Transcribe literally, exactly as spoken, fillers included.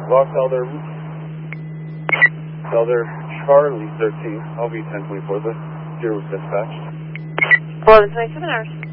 Lost Elder, Elder Charlie thirteen, I'll be ten twenty-four, the zero was dispatched. eleven twenty-seven hours.